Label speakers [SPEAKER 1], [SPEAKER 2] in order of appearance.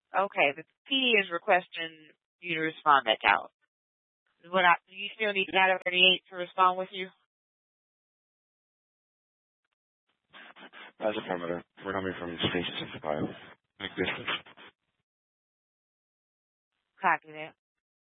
[SPEAKER 1] Okay, the PD is requesting you to respond back out. Do you still need Data 38 to respond with you?
[SPEAKER 2] That's affirmative. We're coming from Station 65. Big distance.
[SPEAKER 1] Copy that.